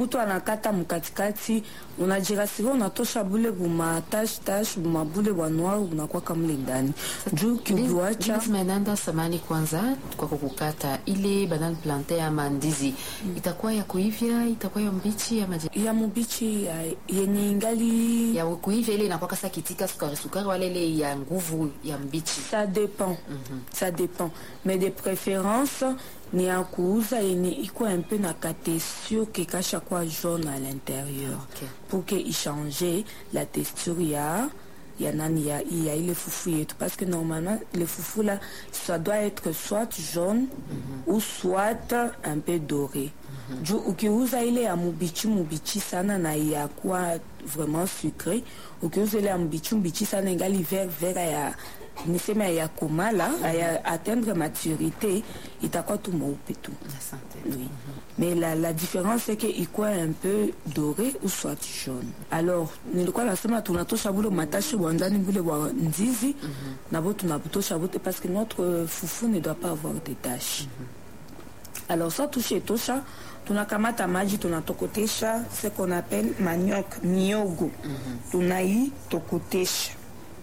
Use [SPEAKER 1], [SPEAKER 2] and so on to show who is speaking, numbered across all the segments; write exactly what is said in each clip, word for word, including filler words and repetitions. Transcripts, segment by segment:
[SPEAKER 1] mutu anakata mkatikati unajirasiri unatosha bule buma tash tash buma bule bwa noir unakuwa kama ndani juu kiuacha
[SPEAKER 2] tumenanda samani kwanza kwa kukata ile banane plantain ama ndizi mm. itakuwa ya kuivya itakuwa ya mbichi ya maji
[SPEAKER 1] ya mbichi yenye ingali
[SPEAKER 2] ya kuivya ile inakuwa kasa kitika sukari sukari wala ile ya nguvu ya mbichi
[SPEAKER 1] ça dépend mm-hmm. ça dépend mais de préférence ni ya kuuza yenye iko un peu na katesio kekasha kwa jaune à l'intérieur okay. pour que y changer la texture ya ya nani ya ya ile fufu yetu parce que normalement le fufu là ça doit être soit jaune mm-hmm. ou soit un peu doré mm-hmm. juu ukiuza ile ya mubichi mubichi sana na ya kwa vraiment sucré ukiuza ile ya mubichi mubichi sana ingali vert vert ya nisema ya komala mm-hmm. ya atteindre maturité itakuwa tu mweupe tu oui. mm-hmm. mais la, la différence c'est que iko un peu doré ou soit jaune alors nilikuwa nasema tunatosha bule matashi bwanzani bule bwa ndizi mm-hmm. na bo tunabutosha bote parce que notre foufou ne doit pas avoir des taches mm-hmm. alors ça touche tosha tunakamata maji tunatokotesha ce qu'on appelle manioc miogo mm-hmm. tunai tokotesha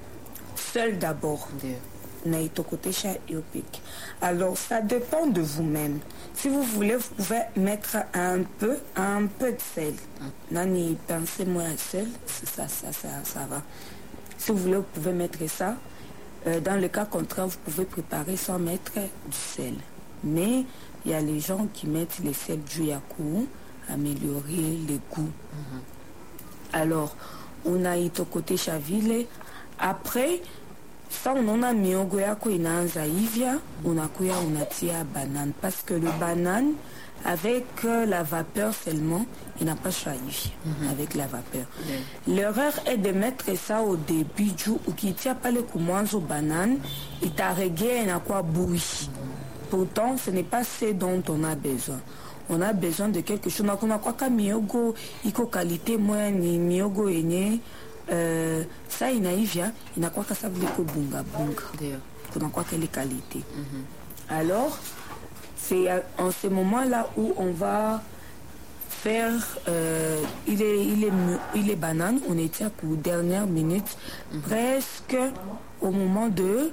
[SPEAKER 1] seul d'abord naitokotesha yopik. Alors ça dépend de vous-même. Si vous voulez, vous pouvez mettre un peu un peu de sel. Nani pensez moi à sel, ça ça ça ça va. Si vous voulez, vous pouvez mettre ça. Euh, dans le cas contraire, vous pouvez préparer sans mettre du sel. Mais il y a les gens qui mettent le sel du yaku, améliorer le goût. Mm-hmm. Alors, on a itokotesha vile. Après, ça on a miogo yako inaanza hivya, unakuya unatia banane parce que le banane avec euh, la vapeur seulement, il n'a pas choisi mm-hmm. avec la vapeur. Mm-hmm. L'erreur est de mettre ça au début du ou qui tient pas le commenzo banane, il t'a réglé et quoi bouilli. Mm-hmm. Pourtant, ce n'est pas ce dont on a besoin. On a besoin de quelque chose. On a quoi que miogo, iko qualité moins ni miogo yenye. Euh, ça inaivia inakuwa kasa vile ko bunga bunga ndio kunakuwa quelle qualité mm-hmm. alors c'est en ce moment là où on va faire euh, il est il est il est banane on était à la dernière minute mm-hmm. presque au moment de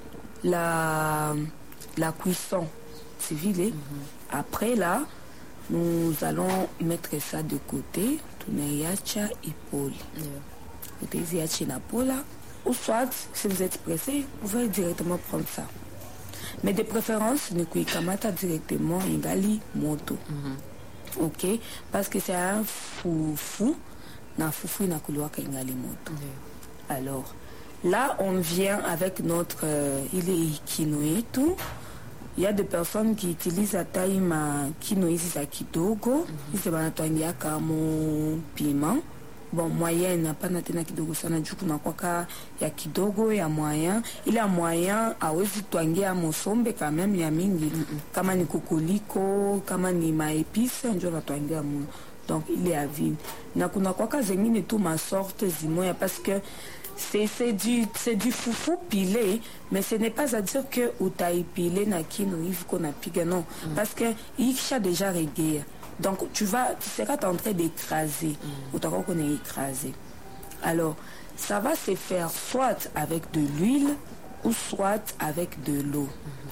[SPEAKER 1] la la cuisson civile mm-hmm. après là nous allons mettre ça de côté tunaiacha ipole yeah. Utaizi ya china pola ou soit si vous êtes pressé vous pouvez directement prendre ça mais de préférence ne kuikamata directement ingali moto mm-hmm. ok parce que c'est un foufou na foufou inakuliwaka ingali moto mm-hmm. alors là on vient avec notre euh, il est quinoa tout il y a des personnes qui utilisent à taille ma quinoa ici za kidogo mm-hmm. c'est banatwangia kama piment bon moyen na pana tena kidogo sana juu kuna kwaka ya kidogo ya moyen ile ya moyen hawezi twangia mosombe quand même ya mingi mm-hmm. kama ni kokoliko kama ni maépice ndio natwangia mu donc il est à vide na kuna kwaka zengine tu ma sorte zimoya parce que c'est c'est du c'est du foufou pilé mais ce n'est pas à dire que utaipilé na kino hivi qu'on a piga non mm-hmm. parce que il a déjà réglé. Donc tu vas, tu seras en train d'écraser, ou tu qu'on est écrasé. Alors, ça va se faire soit avec de l'huile ou soit avec de l'eau.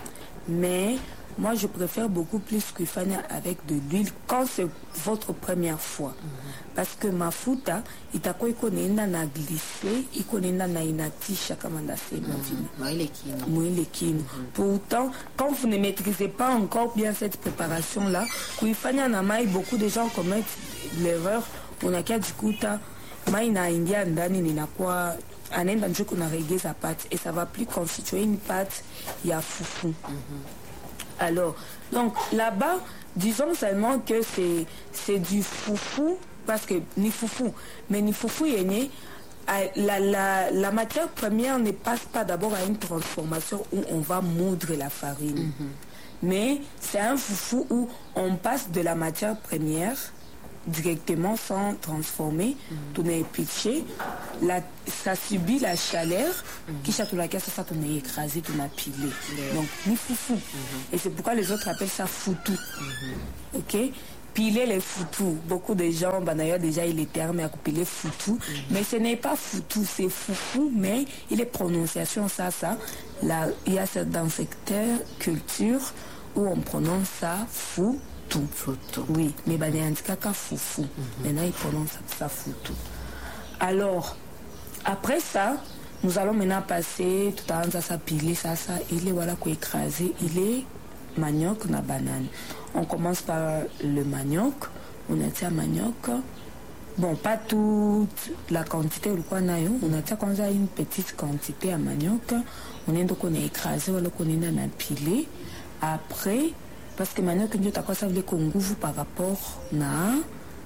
[SPEAKER 1] Mais moi, je préfère beaucoup plus que faire avec de l'huile quand c'est votre première fois. Parce que mafuta, itako ikonenda na glissé, ikonenda na inatisha kama ndasema vile. Mwile kino. Pourtant, quand vous ne maîtrisez pas encore bien cette préparation-là, kuifanya na mai, beaucoup de gens commettent l'erreur, unakia jikuta, mai na ingia ndani ninakuwa anaenda njo kuna regeza pâte et ça va plus constituer une pâte ya foufou. Mm-hmm. Alors, donc là-bas, disons seulement que c'est c'est du foufou parce que ni foufou, mais ni foufou yéné, la la la matière première ne passe pas d'abord à une transformation où on va moudre la farine, mm-hmm. mais c'est un foufou où on passe de la matière première directement sans transformer, mm-hmm. tout est pitché, la, ça subit la chaleur, mm-hmm. qui château la caisse, ça on est écrasé, tout a pilé. Mm-hmm. Donc, ni foufou. Mm-hmm. Et c'est pourquoi les autres appellent ça foutou. Mm-hmm. Ok? piler les foutous. Beaucoup de gens, bah, d'ailleurs, déjà, il est terme à piler foutou. Mm-hmm. Mais ce n'est pas foutou, c'est foufou, mais il est prononciation, ça, ça. Là, il y a dans secteur culture où on prononce ça fou. Tout. Foutou. Oui, mais bah, il y a un kaka foufou. Mm-hmm. Maintenant, ils prononcent ça foutou. Alors, après ça, nous allons maintenant passer tout à l'heure, ça piler, ça, ça. Il est voilà quoi écrasé. Il est manioc na banane. On commence par le manioc. On a tia manioc. Bon, pas toute la quantité, on a tia quand a une petite quantité à manioc. On est donc on a écrasé, voilà qu'on est dans pilé. Après, parce que manioc, ça veut dire qu'on goûte par rapport na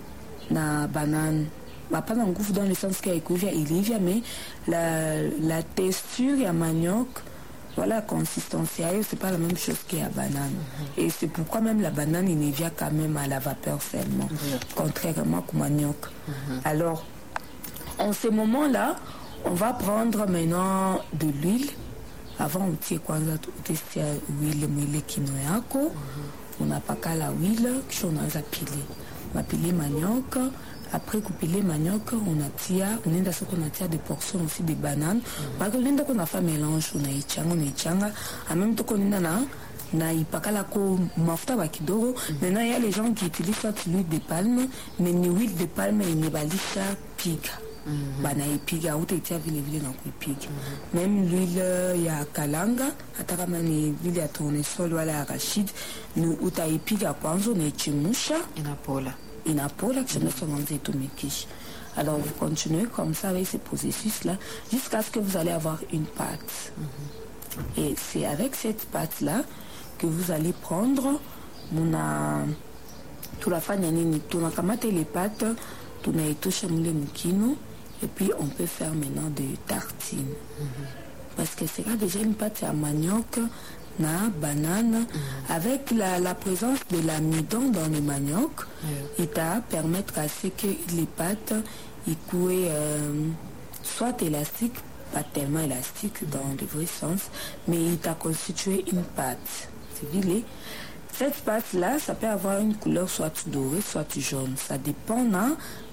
[SPEAKER 1] na banane. Bah, pas un goût dans le sens qu'il y a il y a mais la, la texture et manioc, voilà, la consistance, c'est pas la même chose qu'il y a banane. Mm-hmm. Et c'est pourquoi même la banane, il ne vient quand même à la vapeur seulement, mm-hmm. contrairement au manioc. Mm-hmm. Alors, en ce moment-là, on va prendre maintenant de l'huile. Avant, on tient quoi, on testait l'huile, l'huile quinoako. On n'a pas qu'à la huile, on a pilé. On a pilé manioc. Après couper les manioc, on a tia, on a ce qu'on a tia des portions aussi de bananes. Parce que l'un qu'on a fait mélange, on a ichanga, on a ichanga. En même temps qu'on a na na ipakala ko mafuta bakidoro. Maintenant il y a les gens qui utilisent soit l'huile de palme, mais l'huile de palme il ne balisha piga. Bana ipiga ou t'es vile vile na kuipiga. Même l'huile ya kalanga, atakama ni l'huile ya tournesol wala arachide, nous uta ipiga kwanza na ichimusha
[SPEAKER 2] inapola.
[SPEAKER 1] Inapola que je me suis rendu tout mikish. Alors vous continuez comme ça avec ces processus-là jusqu'à ce que vous allez avoir une pâte. Mm-hmm. Et c'est avec cette pâte-là que vous allez prendre mon a tout la fin nini tout na kamate les pâtes tout na etosha mule mukino et puis on peut faire maintenant des tartines. Mm-hmm. Parce que c'est là déjà une pâte à manioc na banane, mm-hmm. avec la, la présence de l'amidon dans le manioc, mm-hmm. il t'a permettre à ce que les pâtes ils coulent euh, soit élastiques, pas tellement élastiques mm-hmm. dans le vrai sens, mais il t'a constitué une pâte. C'est vilé. Cette pâte-là, ça peut avoir une couleur soit dorée, soit jaune. Ça dépend na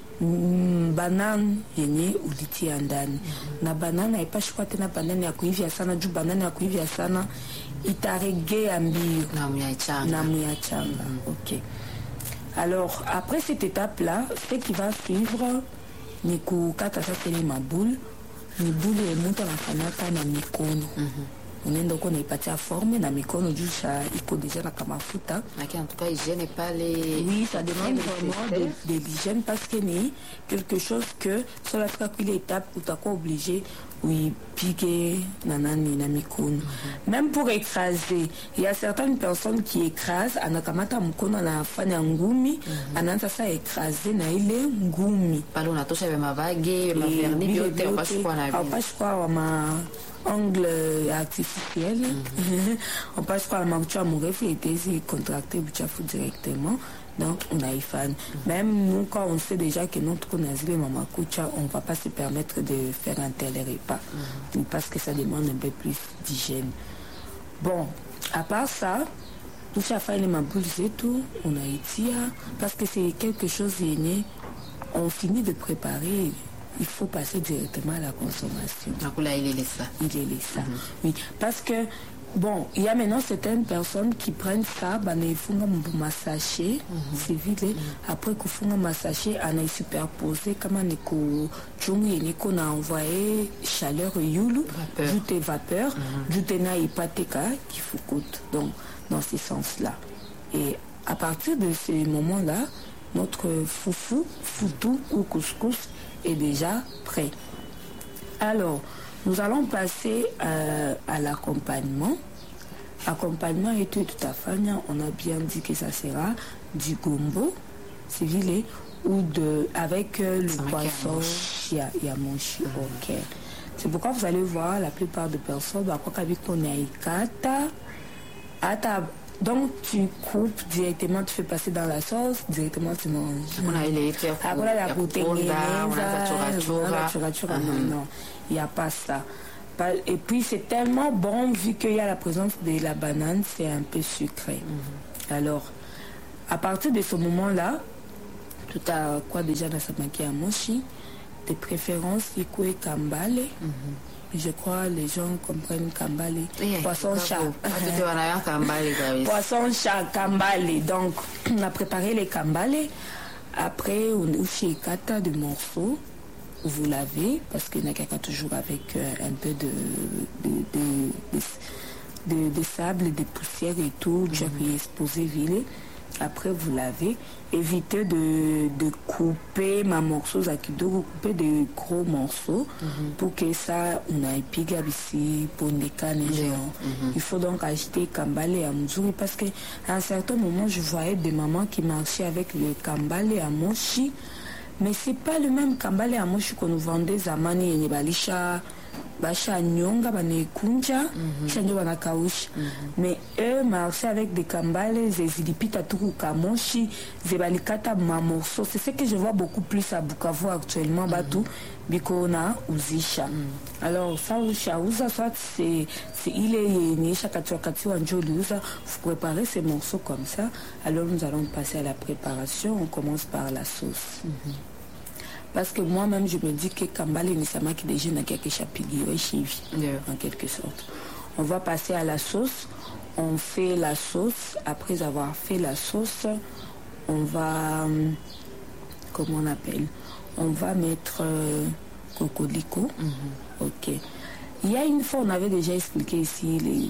[SPEAKER 1] mm, banane yenye uliti andani. Mm-hmm. Na banane haipa shukwa tena banane ya kuivya sana, juu banane ya kuivya sana itaregea mbio
[SPEAKER 2] na muyachanga.
[SPEAKER 1] Na muyachanga. Mm-hmm. Ok. Alors, après cette étape-là, ce qui va suivre, ni kukata sasa ile maboule, ni boule ya muta nafanaka na mikono. Mm-hmm. Unaenda uko naipatia forme na mikono juu ça iko déjà na kamafuta.
[SPEAKER 2] Mais en tout cas, hygiène pas les.
[SPEAKER 1] Oui, ça demande vraiment de, de l'hygiène parce que ni quelque chose que sur la quelle étape où tu es obligé oui piquer nanani na mikono. Mm-hmm. Même pour écraser, il y a certaines personnes qui écrasent anakamata mkono na fanya ngumi, mm-hmm. anaanza sasa écraser na ile ngumi.
[SPEAKER 2] Pale unatosha vya mavage, vya vernis, vyote upashukwa na.
[SPEAKER 1] Upashukwa ma angle artificiel. Mm-hmm. On passe par la marche à mourir et été contracté directement. Donc on a fan. Mm-hmm. Même nous quand on sait déjà que notre nazile maman kucha, on va pas se permettre de faire un tel repas. Mm-hmm. Parce que ça demande un peu plus d'hygiène. Bon, à part ça, tout ça fait les maboules et tout, on a été parce que c'est quelque chose aîné. On finit de préparer. Il faut passer directement à la consommation.
[SPEAKER 2] Donc là, il est ça.
[SPEAKER 1] Il est ça. Mm-hmm. Oui, parce que, bon, il y a maintenant certaines personnes qui prennent ça, bah, ils font un massager, mm-hmm. c'est vide. Mm-hmm. Après qu'ils font un massager, on a superposé, comme on a envoyé chaleur yulu, jute vapeur, jute na ipateka qui faut donc dans ce sens-là. Et à partir de ce moment-là, notre foufou, foutou ou couscous est déjà prêt. Alors, nous allons passer euh, à l'accompagnement. Accompagnement et tout, tout à fait, on a bien dit que ça sera du gombo, c'est vilé, ou de, avec euh, le poisson yamoshi. Ok. C'est pourquoi vous allez voir la plupart des personnes, bah, quoi qu'avec ton yaikata, à ta. Donc tu coupes directement, tu fais passer dans la sauce, directement tu manges.
[SPEAKER 2] On a les faire.
[SPEAKER 1] Après la protéine, non, non, il n'y a pas ça. Et puis c'est tellement bon vu qu'il y a la présence de la banane, c'est un peu sucré. Mm-hmm. Alors À partir de ce moment-là, tout à quoi déjà dans samaki à moshi, de préférence iko et kambale. Mm-hmm. Je crois les gens comprennent kambale.
[SPEAKER 2] Yeah,
[SPEAKER 1] poisson chat.
[SPEAKER 2] Kambale,
[SPEAKER 1] poisson chat kambale. Donc on a préparé les kambale. Après on ushi kata de morceaux. Vous lavez parce qu'il y en a toujours avec euh, un peu de de, de, de, de, de sable, de poussière et tout. Tu as pu exposer vilé. Après vous lavez. Évitez de, de couper ma morceaux à kidogo, couper de gros morceaux mm-hmm. pour que ça on a épiga ici pour les cannes yeah. mm-hmm. Il faut donc acheter kambale à Mzuri parce que à un certain moment je voyais des mamans qui marchaient avec le kambale à mochi, mais c'est pas le même kambale à mochi qu'on nous vendait zamani yenye balisha basha nyonga bane kunja chanjo bana kaushi mais eux marchaient avec des kambales zilipita tuku kamoshi zebalikata ma morceaux. C'est ce que je vois beaucoup plus à Bukavu actuellement batu biko na uzisha. Alors ça usha uza soit c'est c'est il est nisha katiwa katiwa njo uza. Vous préparez ces morceaux comme ça. Alors nous allons passer à la préparation. On commence par la sauce. Mm-hmm. Parce que moi-même, je me dis que Kambale Nisama qui déjà n'a qu'à chapigui, en quelque sorte. On va passer à la sauce. On fait la sauce. Après avoir fait la sauce, on va... Comment on appelle? On va mettre euh, cocolico. Mm-hmm. Ok. Il y a une fois, on avait déjà expliqué ici les,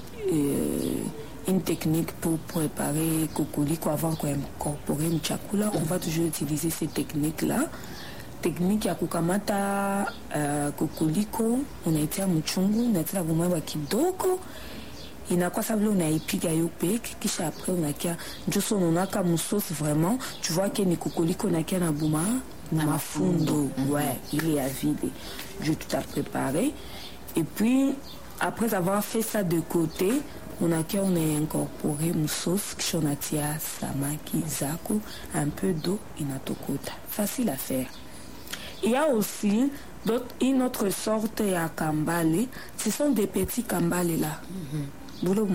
[SPEAKER 1] euh, une technique pour préparer cocolico avant d'incorporer une chakula. On va toujours utiliser ces techniques-là. Technique ya kukamata uh, kokoliko unaitia mchungu unaitia gomba kidogo inakuwa sabile unaipiga yo peke kisha après unakia njoso unaka msosi vraiment tu vois que ni kokoliko unakia na buma na mafundo mm-hmm. ouais il est à vide je tout a préparé et puis après avoir fait ça de côté on a qui on a incorporé msosi kisha unatia samaki zako un peu d'eau inatokota facile à faire. Il y a aussi une autre sorte à kambale. Ce sont des petits kambale là. Mm-hmm.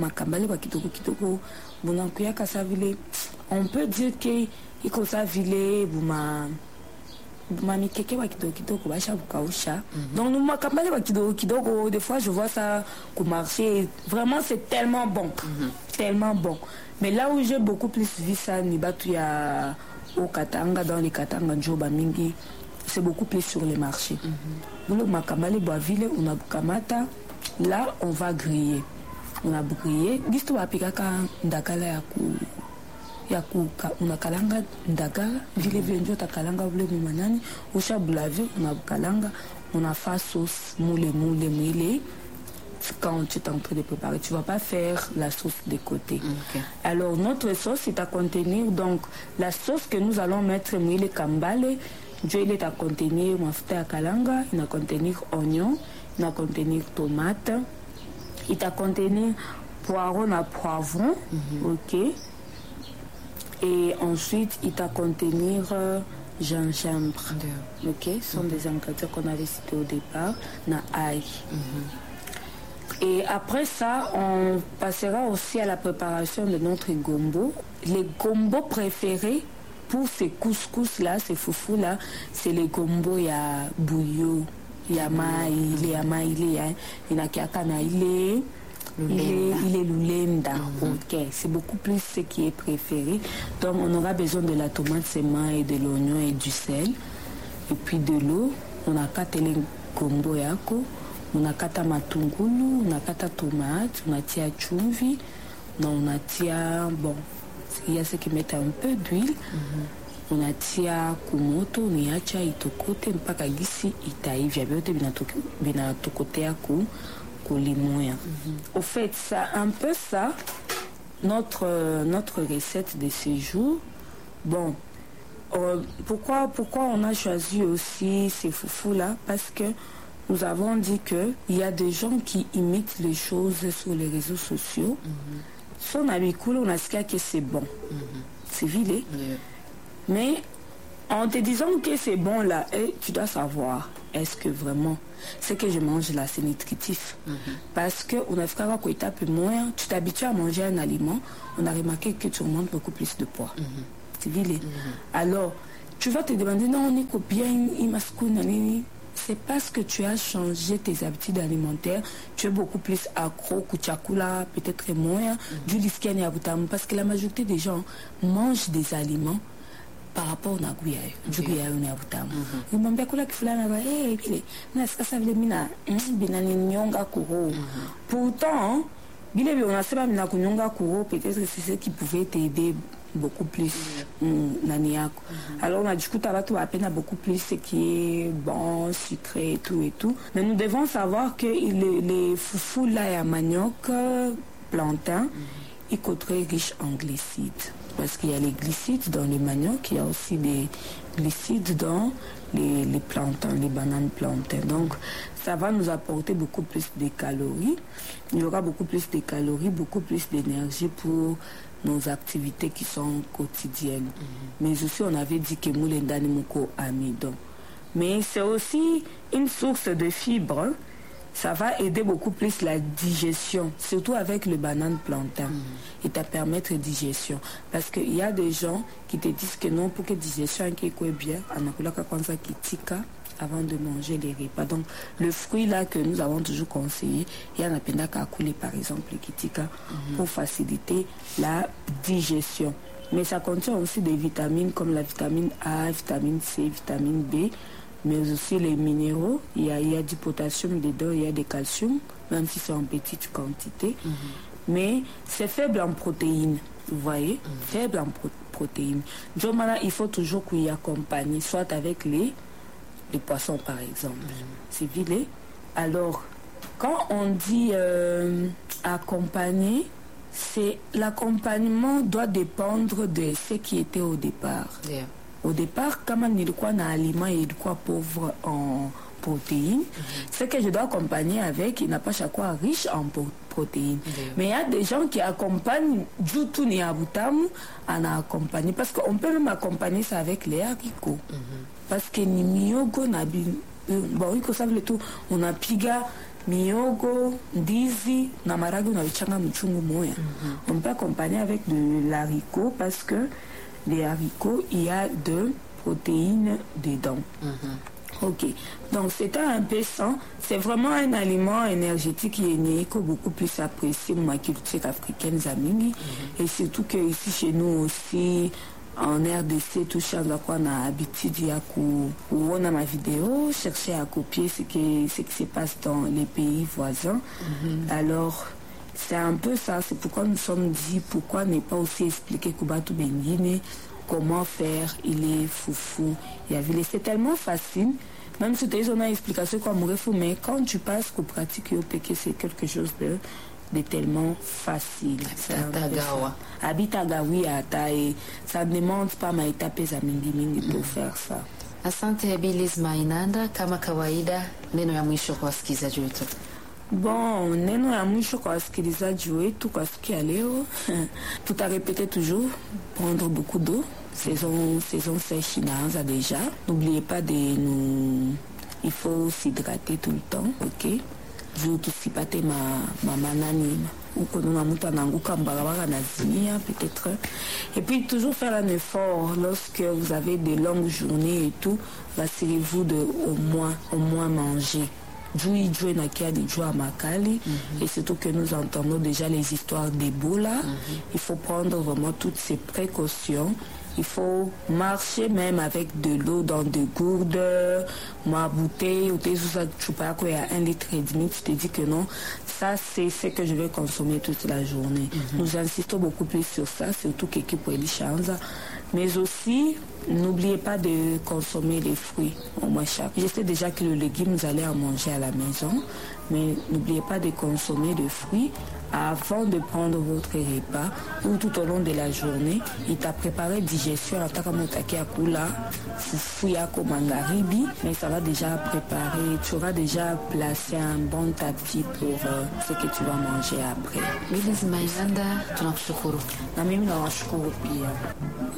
[SPEAKER 1] On peut dire que il faut ça viler buma buma keke wa kidogo kidogo basha bukausha. Donc nous makambale wa kidogo kidogo des fois je vois ça au marché. Vraiment c'est tellement bon. Mm-hmm. Tellement bon. Mais là où j'ai beaucoup plus vu ça ni batu ya au Katanga dans les Katanga njoba mingi. C'est beaucoup plus sur les marchés. Mm-hmm. On a bukamata. Là, on va griller. On a grillé. Gisto wa pikaka ndakala ya ku ya ku on a kalanga ndakala. Vile vile ndio takalanga vile mimanani. Usha blave on a kalanga. On a fait sauce moule moule moule. Quand tu es en train de préparer, tu vas pas faire la sauce de côté. Okay. Alors notre sauce est à contenir donc la sauce que nous allons mettre moule kambale. Il est à contenir mafuta ya kalanga, il va contenir oignon, il va contenir tomate, il va contenir poireau à poivron, mm-hmm. ok. Et ensuite il va contenir euh, gingembre, mm-hmm. ok. Ce sont mm-hmm. des ingrédients qu'on avait cités au départ, na ail. Mm-hmm. Et après ça, on passera aussi à la préparation de notre gombo. Les gombos préférés pour ces couscous là, ces foufous là, c'est les gombo ya bouillot, ya maï, il est ya maï, il est il y a kiakana, il est il est il est l'ulenda. Ok, c'est beaucoup plus ce qui est préféré. Donc on aura besoin de la tomate séma et de l'oignon et du sel et puis de l'eau. On a quatre les gombo yako, on a quatre matungulu, on a quatre tomates, on a tia chumvi, on a tia bon. Il y a ceux qui mettent un peu d'huile. Mm-hmm. On a tia kumoto, on a tia itokote, mpaka gisi itaivya. Biote binatokote ya ku kulimoya. Au fait, ça, un peu ça, notre, notre recette de ce jour. Bon, euh, pourquoi, pourquoi on a choisi aussi ces foufous-là? Parce que nous avons dit qu'il y a des gens qui imitent les choses sur les réseaux sociaux. Mm-hmm. Son habicule, on a ce que c'est bon. Mm-hmm. C'est vilé. Yeah. Mais En te disant que c'est bon là, et tu dois savoir, est-ce que vraiment ce que je mange là, c'est nutritif? Mm-hmm. Parce qu'on a fait quoi étape moins, tu t'habitues à manger un aliment, on a remarqué que tu remontes beaucoup plus de poids. Mm-hmm. C'est vilé. Mm-hmm. Alors, tu vas te demander, non, on est combien, il m'a c'est parce que tu as changé tes habitudes alimentaires, tu es beaucoup plus accro, kuchakula, peut-être moins, du liskiani abutamu, parce que la majorité des gens mangent des aliments par rapport au naguyayo, du guyayo ni abutamu. Umwambia kula kifulana ba, eh, bile, na sasa vile mina, bina ni nyonga kuro. Pourtant, bile bi on a seba mina kunyonga kuro, peut-être que c'est ce qui pouvait t'aider beaucoup plus nani yako. Alors on a du coup tabatou à peine beaucoup plus ce qui est bon, sucré et tout et tout. Mais nous devons savoir que les, les foufous là et à manioc, plantain, ils sont très riches en glucides. Parce qu'il y a les glucides dans les manioc, il y a aussi des glucides dans les, les plantains, les bananes plantains. Donc ça va nous apporter beaucoup plus de calories. Il y aura beaucoup plus de calories, beaucoup plus d'énergie pour nos activités qui sont quotidiennes. Mm-hmm. Mais aussi, on avait dit que moulenda nemoko amidon. Mais c'est aussi une source de fibres. Ça va aider beaucoup plus la digestion, surtout avec le banane plantain. Mm-hmm. Et te permettre digestion. Parce qu'il y a des gens qui te disent que non, pour que digestion soit bien, on a kwanza kitika avant de manger les repas. Donc, le fruit là que nous avons toujours conseillé, il y en a plein qu'à couler par exemple le kitika mm-hmm. pour faciliter la digestion. Mais ça contient aussi des vitamines comme la vitamine A, vitamine C, vitamine B, mais aussi les minéraux. Il y a, il y a du potassium dedans, il y a du calcium, même si c'est en petite quantité. Mm-hmm. Mais c'est faible en protéines, vous voyez, mm-hmm. faible en pro- protéines. Donc maintenant, il faut toujours qu'il y accompagne, soit avec les les poissons par exemple. Mmh. C'est vilé. Alors, quand on dit euh, accompagner, c'est l'accompagnement doit dépendre de ce qui était au départ. Yeah. Au départ, comme on dit quoi dans l'aliment et quoi pauvre en protéines, mm-hmm. ce que je dois accompagner avec, il n'a pas chaque fois riche en po- protéines. Mm-hmm. Mais il y a des gens qui accompagnent du tout ni abutamu en accompagner parce qu'on peut même accompagner ça avec les haricots. Mm-hmm. Parce que ni miogo na bi bon iko savent le tout, on a piga miogo, ndizi na marago na bichanga mchungu moya. Mm-hmm. On peut accompagner avec de l'haricot parce que les haricots, il y a de protéines dedans. Mm-hmm. Ok, donc c'était un peu ça. C'est vraiment un aliment énergétique qui est né, que beaucoup plus apprécié dans ma culture africaine, Zamini. Mm-hmm. Et surtout que ici chez nous aussi, en R D C, tout ça, on a l'habitude à voir ma vidéo, chercher à copier ce qui, ce qui se passe dans les pays voisins. Mm-hmm. Alors, c'est un peu ça. C'est pourquoi nous sommes dit, pourquoi ne pas aussi expliquer Kubatu Bengine, comment faire, il est foufou. C'est tellement facile. Même si tu as une explication comme fou, mais quand tu passes qu'au pratique, c'est quelque chose de, de tellement facile. Habitagawi atae. Ça ne demande pas ma étape mingi mingi pour faire ça.
[SPEAKER 2] Asante Bilis Mainanda, kama kawaida, neno ya mwisho kwa wasikilizaji wetu.
[SPEAKER 1] Bon, neno ya mwisho kwa wasikilizaji wetu kwa siku ya leo, tutarépéter toujours, prendre beaucoup d'eau. Saison, saison sèche inaanza déjà. N'oubliez pas de nous... Il faut s'hydrater tout le temps, ok? Juu tusipate ma, ma manani uko nuna mutu ananguka mbarabara na zimia peut-être. Et puis toujours faire un effort lorsque vous avez des longues journées et tout, rassurez-vous de au moins, au moins manger. Djoui djoui na kia di djoui à Makali. Et surtout que nous entendons déjà les histoires d'Ebola. Mm-hmm. Il faut prendre vraiment toutes ces précautions. Il faut marcher même avec de l'eau dans des gourdes, ma bouteille, ou des il y a un litre et demi, tu te dis que non, ça c'est ce que je vais consommer toute la journée. Mm-hmm. Nous insistons beaucoup plus sur ça, surtout qu'équipe pour les chances. Mais aussi, n'oubliez pas de consommer les fruits au moins chaque. Je sais déjà que le légume, vous allez en manger à la maison, mais n'oubliez pas de consommer les fruits avant de prendre votre repas ou tout au long de la journée. Il t'a préparé digestion en tant que fufu yako mangaribi, mais ça va déjà préparer, tu auras déjà placé un bon tapis pour euh, ce que tu vas manger après.
[SPEAKER 2] Bilis Mainanda, tunakushukuru.
[SPEAKER 1] Na mimi nawashukuru pia.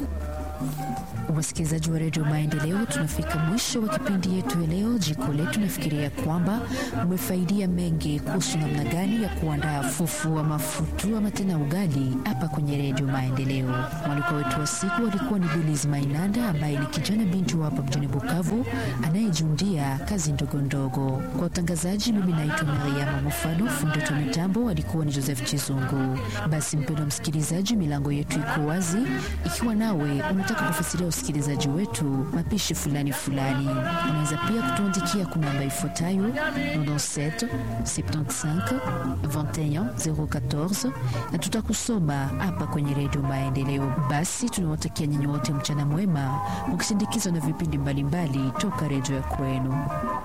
[SPEAKER 3] Wasikilizaji wa Radio Maendeleo, tunafika mwisho wa kipindi yetu ya leo Jiko Letu. Nafikiria kwamba umefaidia mengi kuhusu namna gani ya kuandaa fufu wa mafutu ama tena ugali hapa kwenye Radio Maendeleo. Mwaliko wetu wa siku walikuwa ni Belize Mainanda ambaye ni kijana binti wa hapa mjini Bukavu anayejundia kazi ndogo ndogo. Kwa utangazaji mimi naitwa Mariam Mufano, fundi wa mitambo alikuwa ni Joseph Chizungu. Basi mpendwa msikilizaji, milango yetu iko wazi ikiwa nawe unataka kufuatilia usikilizaji wetu mapishi fulani fulani. Unaweza pia kutuandikia kuna namba ifuatayo ninety-seven seventy-five twenty et un zero quatorze na tutakusoma hapa kwenye Radio Maendeleo. Basi tunawatakia nyinyi wote mchana mwema mkisindikizwa na vipindi mbalimbali toka redio ya kwenu.